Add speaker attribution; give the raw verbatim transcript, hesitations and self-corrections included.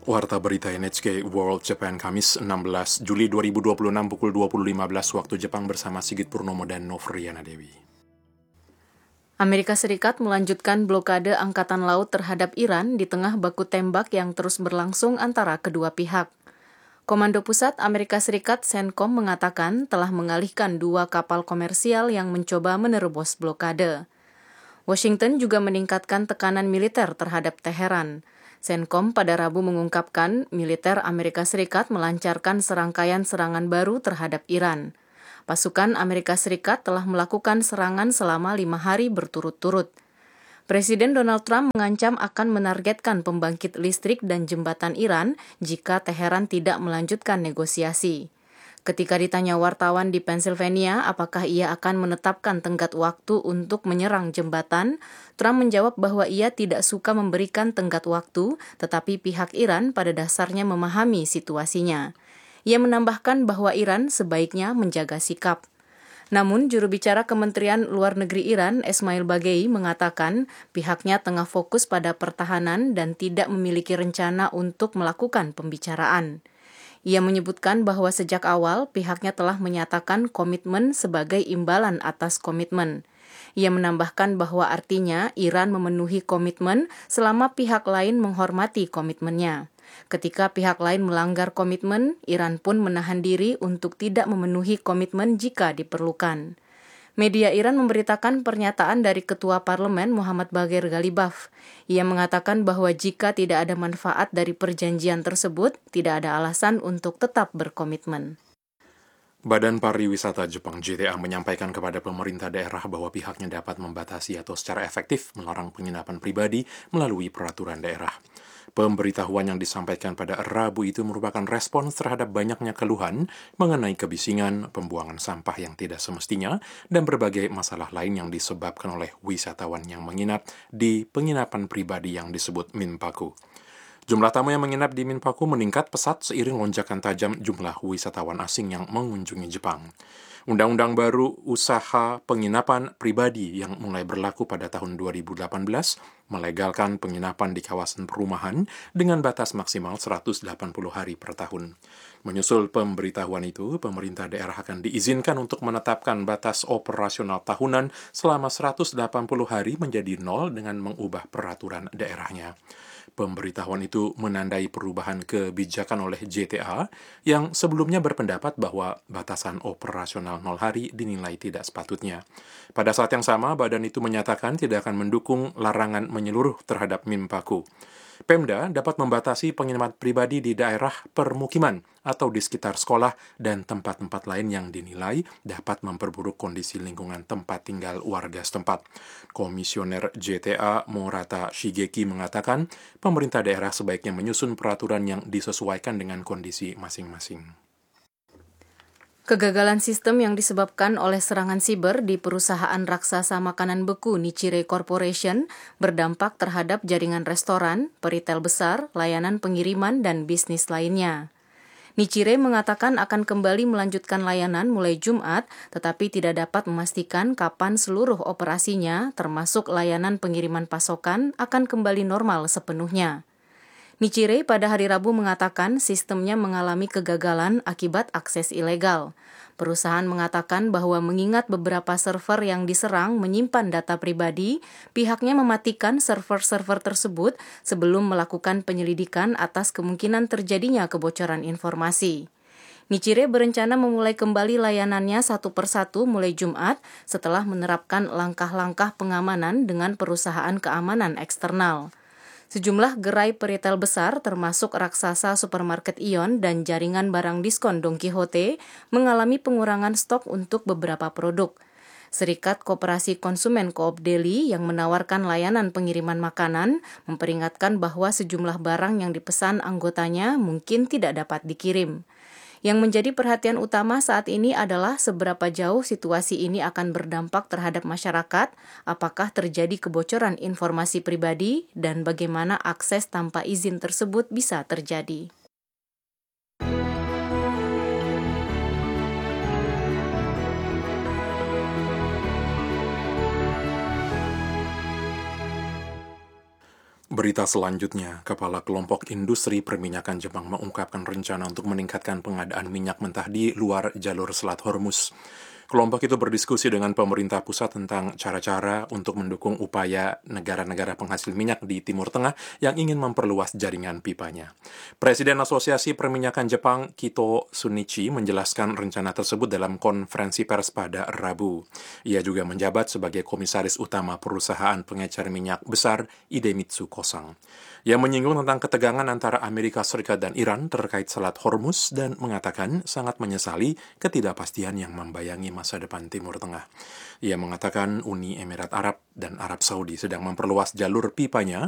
Speaker 1: Warta Berita N H K World Japan Kamis enam belas Juli dua ribu dua puluh enam pukul dua puluh lima belas waktu Jepang bersama Sigit Purnomo dan Novriana Dewi.
Speaker 2: Amerika Serikat melanjutkan blokade Angkatan Laut terhadap Iran di tengah baku tembak yang terus berlangsung antara kedua pihak. Komando Pusat Amerika Serikat CENTCOM mengatakan telah mengalihkan dua kapal komersial yang mencoba menerobos blokade. Washington juga meningkatkan tekanan militer terhadap Teheran. CENTCOM pada Rabu mengungkapkan militer Amerika Serikat melancarkan serangkaian serangan baru terhadap Iran. Pasukan Amerika Serikat telah melakukan serangan selama lima hari berturut-turut. Presiden Donald Trump mengancam akan menargetkan pembangkit listrik dan jembatan Iran jika Teheran tidak melanjutkan negosiasi. Ketika ditanya wartawan di Pennsylvania apakah ia akan menetapkan tenggat waktu untuk menyerang jembatan, Trump menjawab bahwa ia tidak suka memberikan tenggat waktu, tetapi pihak Iran pada dasarnya memahami situasinya. Ia menambahkan bahwa Iran sebaiknya menjaga sikap. Namun, juru bicara Kementerian Luar Negeri Iran, Esmail Bagei, mengatakan pihaknya tengah fokus pada pertahanan dan tidak memiliki rencana untuk melakukan pembicaraan. Ia menyebutkan bahwa sejak awal pihaknya telah menyatakan komitmen sebagai imbalan atas komitmen. Ia menambahkan bahwa artinya Iran memenuhi komitmen selama pihak lain menghormati komitmennya. Ketika pihak lain melanggar komitmen, Iran pun menahan diri untuk tidak memenuhi komitmen jika diperlukan. Media Iran memberitakan pernyataan dari Ketua Parlemen Muhammad Bagher Ghalibaf. Ia mengatakan bahwa jika tidak ada manfaat dari perjanjian tersebut, tidak ada alasan untuk tetap berkomitmen.
Speaker 1: Badan Pariwisata Jepang J T A menyampaikan kepada pemerintah daerah bahwa pihaknya dapat membatasi atau secara efektif melarang penginapan pribadi melalui peraturan daerah. Pemberitahuan yang disampaikan pada Rabu itu merupakan respons terhadap banyaknya keluhan mengenai kebisingan, pembuangan sampah yang tidak semestinya, dan berbagai masalah lain yang disebabkan oleh wisatawan yang menginap di penginapan pribadi yang disebut Minpaku. Jumlah tamu yang menginap di Minpaku meningkat pesat seiring lonjakan tajam jumlah wisatawan asing yang mengunjungi Jepang. Undang-undang baru usaha penginapan pribadi yang mulai berlaku pada tahun dua ribu delapan belas melegalkan penginapan di kawasan perumahan dengan batas maksimal seratus delapan puluh hari per tahun. Menyusul pemberitahuan itu, pemerintah daerah akan diizinkan untuk menetapkan batas operasional tahunan selama seratus delapan puluh hari menjadi nol dengan mengubah peraturan daerahnya. Pemberitahuan itu menandai perubahan kebijakan oleh J T A yang sebelumnya berpendapat bahwa batasan operasional nol hari dinilai tidak sepatutnya. Pada saat yang sama, badan itu menyatakan tidak akan mendukung larangan menyeluruh terhadap Minpaku. Pemda dapat membatasi penginapan pribadi di daerah permukiman atau di sekitar sekolah dan tempat-tempat lain yang dinilai dapat memperburuk kondisi lingkungan tempat tinggal warga setempat. Komisioner J T A Morata Shigeki mengatakan pemerintah daerah sebaiknya menyusun peraturan yang disesuaikan dengan kondisi masing-masing.
Speaker 2: Kegagalan sistem yang disebabkan oleh serangan siber di perusahaan raksasa makanan beku Nichire Corporation berdampak terhadap jaringan restoran, peritel besar, layanan pengiriman, dan bisnis lainnya. Nichire mengatakan akan kembali melanjutkan layanan mulai Jumat, tetapi tidak dapat memastikan kapan seluruh operasinya, termasuk layanan pengiriman pasokan, akan kembali normal sepenuhnya. Nichire pada hari Rabu mengatakan sistemnya mengalami kegagalan akibat akses ilegal. Perusahaan mengatakan bahwa mengingat beberapa server yang diserang menyimpan data pribadi, pihaknya mematikan server-server tersebut sebelum melakukan penyelidikan atas kemungkinan terjadinya kebocoran informasi. Nichire berencana memulai kembali layanannya satu persatu mulai Jumat setelah menerapkan langkah-langkah pengamanan dengan perusahaan keamanan eksternal. Sejumlah gerai peritel besar termasuk raksasa supermarket Ion dan jaringan barang diskon Don Quijote mengalami pengurangan stok untuk beberapa produk. Serikat Koperasi Konsumen Coop Deli yang menawarkan layanan pengiriman makanan memperingatkan bahwa sejumlah barang yang dipesan anggotanya mungkin tidak dapat dikirim. Yang menjadi perhatian utama saat ini adalah seberapa jauh situasi ini akan berdampak terhadap masyarakat, apakah terjadi kebocoran informasi pribadi, dan bagaimana akses tanpa izin tersebut bisa terjadi.
Speaker 1: Berita selanjutnya, Kepala Kelompok Industri Perminyakan Jepang mengungkapkan rencana untuk meningkatkan pengadaan minyak mentah di luar jalur Selat Hormuz. Kelompok itu berdiskusi dengan pemerintah pusat tentang cara-cara untuk mendukung upaya negara-negara penghasil minyak di Timur Tengah yang ingin memperluas jaringan pipanya. Presiden Asosiasi Perminyakan Jepang, Kito Sunichi, menjelaskan rencana tersebut dalam konferensi pers pada Rabu. Ia juga menjabat sebagai komisaris utama perusahaan pengecer minyak besar Idemitsu Kosang. Ia menyinggung tentang ketegangan antara Amerika Serikat dan Iran terkait Selat Hormuz dan mengatakan sangat menyesali ketidakpastian yang membayangi masa depan Timur Tengah. Ia mengatakan Uni Emirat Arab dan Arab Saudi sedang memperluas jalur pipanya